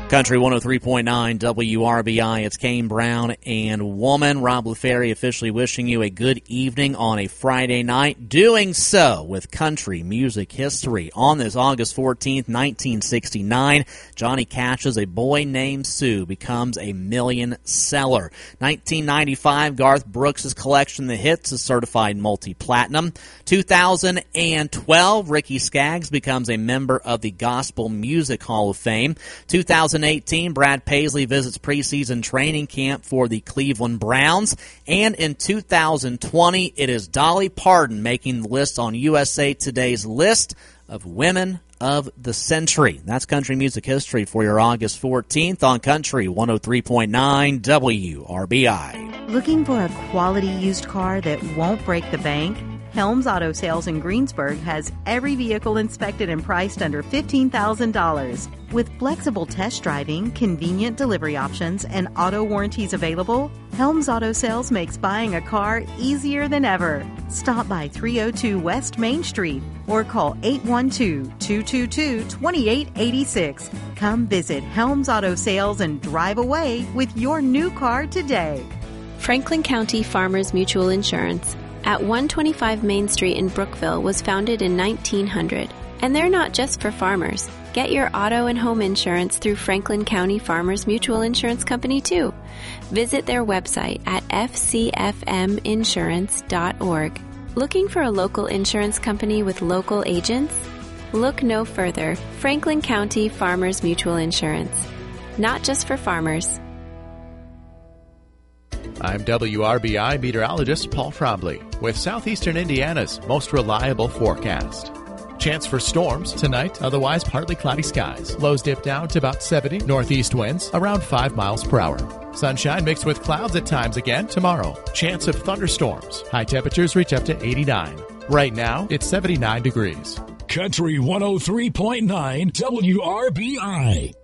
Country 103.9 WRBI. It's Kane Brown and Woman. Rob LaFerry officially wishing you a good evening on a Friday night. Doing so with country music history. On this August 14th, 1969, Johnny Cash's A Boy Named Sue becomes a million seller. 1995, Garth Brooks' collection The Hits is certified multi-platinum. 2012, Ricky Skaggs becomes a member of the Gospel Music Hall of Fame. 2018, Brad Paisley visits preseason training camp for the Cleveland Browns. And in 2020, it is Dolly Parton making the list on USA Today's list of Women of the Century. That's country music history for your August 14th on Country 103.9 WRBI. Looking for a quality used car that won't break the bank? Helms Auto Sales in Greensburg has every vehicle inspected and priced under $15,000. With flexible test driving, convenient delivery options, and auto warranties available, Helms Auto Sales makes buying a car easier than ever. Stop by 302 West Main Street or call 812-222-2886. Come visit Helms Auto Sales and drive away with your new car today. Franklin County Farmers Mutual Insurance at 125 Main Street in Brookville was founded in 1900. And they're not just for farmers. Get your auto and home insurance through Franklin County Farmers Mutual Insurance Company, too. Visit their website at fcfminsurance.org. Looking for a local insurance company with local agents? Look no further. Franklin County Farmers Mutual Insurance. Not just for farmers. I'm WRBI meteorologist Paul Frobley with Southeastern Indiana's most reliable forecast. Chance for storms tonight, otherwise partly cloudy skies. Lows dip down to about 70, northeast winds around 5 miles per hour. Sunshine mixed with clouds at times again tomorrow. Chance of thunderstorms. High temperatures reach up to 89. Right now, it's 79 degrees. Country 103.9 WRBI.